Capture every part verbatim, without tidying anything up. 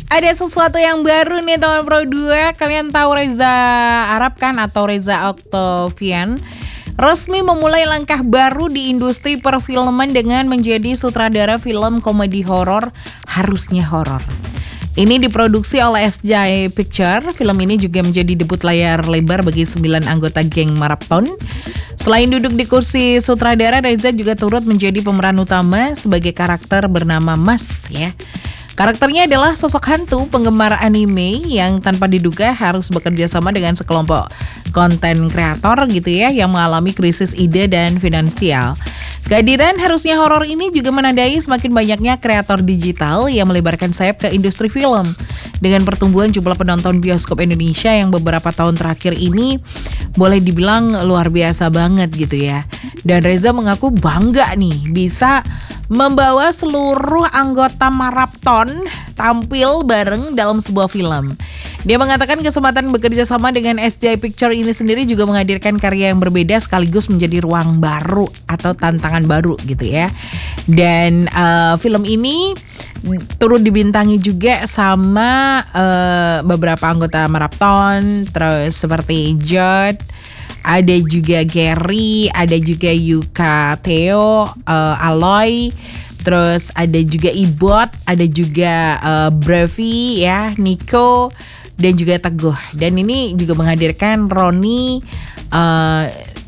Ada sesuatu yang baru nih teman Pro dua. Kalian tahu Reza Arab kan, atau Reza Octavian resmi memulai langkah baru di industri perfilman dengan menjadi sutradara film komedi horor Harusnya Horor. Ini diproduksi oleh S J Picture. Film ini juga menjadi debut layar lebar bagi sembilan anggota geng Marathon. Selain duduk di kursi sutradara, Reza juga turut menjadi pemeran utama sebagai karakter bernama Mas ya. Karakternya adalah sosok hantu penggemar anime yang tanpa diduga harus bekerja sama dengan sekelompok konten kreator gitu ya yang mengalami krisis ide dan finansial. Kehadiran Harusnya Horor ini juga menandai semakin banyaknya kreator digital yang melebarkan sayap ke industri film. Dengan pertumbuhan jumlah penonton bioskop Indonesia yang beberapa tahun terakhir ini boleh dibilang luar biasa banget gitu ya. Dan Reza mengaku bangga nih bisa membawa seluruh anggota Marathon tampil bareng dalam sebuah film. Dia mengatakan kesempatan bekerja sama dengan S J Picture ini sendiri juga menghadirkan karya yang berbeda sekaligus menjadi ruang baru atau tantangan baru gitu ya. Dan uh, film ini turut dibintangi juga sama uh, beberapa anggota Marathon, terus seperti Jod, ada juga Gary, ada juga Yuka Theo, uh, Aloy, terus ada juga Ibot, ada juga uh, Brevi ya, Nico, dan juga Teguh. Dan ini juga menghadirkan Roni, uh,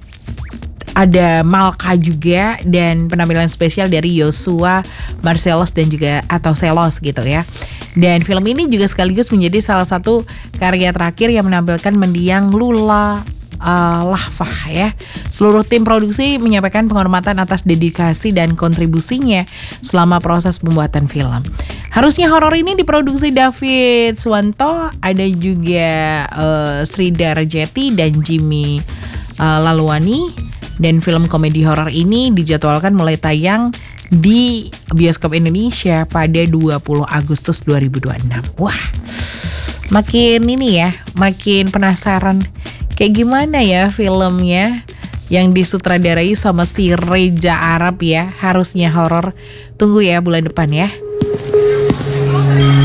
ada Malka juga, dan penampilan spesial dari Yosua, Marcelos dan juga atau Selos gitu ya. Dan film ini juga sekaligus menjadi salah satu karya terakhir yang menampilkan mendiang Lula Uh, Lahfah ya. Seluruh tim produksi menyampaikan penghormatan atas dedikasi dan kontribusinya selama proses pembuatan film. Harusnya Horor ini diproduksi David Swanto, ada juga uh, Sridhar Jeti dan Jimmy uh, Laluani. Dan film komedi horor ini dijadwalkan mulai tayang di bioskop Indonesia pada dua puluh Agustus dua ribu dua puluh enam. Wah, makin ini ya, makin penasaran kayak gimana ya filmnya yang disutradarai sama si Reza Arab ya, Harusnya Horor. Tunggu ya bulan depan ya.